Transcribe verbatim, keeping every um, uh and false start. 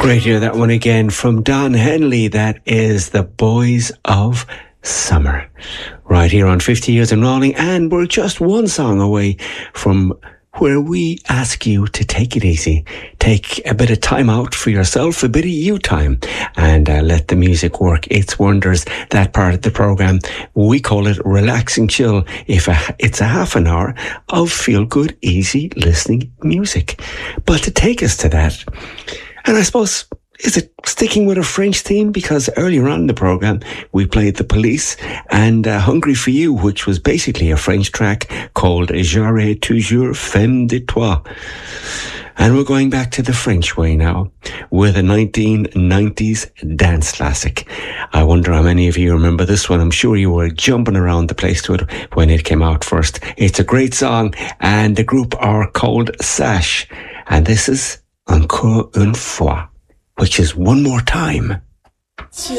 Great to hear that one again from Don Henley. That is The Boys of Summer. Right here on fifty Years in Rolling, and we're just one song away from where we ask you to take it easy. Take a bit of time out for yourself, a bit of you time, and uh, let the music work its wonders. That part of the programme, we call it Relaxing Chill. If a, it's a half an hour of feel-good, easy listening music. But to take us to that, and I suppose, is it sticking with a French theme? Because earlier on in the programme, we played The Police and uh, Hungry for You, which was basically a French track called J'aurai toujours femme de toi. And we're going back to the French way now with a nineteen nineties dance classic. I wonder how many of you remember this one. I'm sure you were jumping around the place to it when it came out first. It's a great song, and the group are called Sash. And this is Encore une fois, which is one more time.